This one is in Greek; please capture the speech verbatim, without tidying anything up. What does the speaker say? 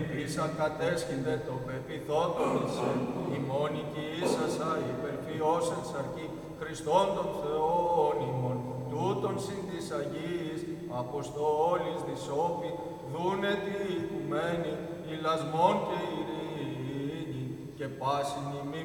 Ίσα κατέσχυνται το πεπιθότον εισέ, η μόνη και ίσασα υπερφιός εν σαρκή, Χριστόν των Θεών ημών, τούτον συν της Αγίας Αποστόλης δισόπι, δούνε τη οικουμένη, ηλασμόν και ειρήνη, και πάσιν ημί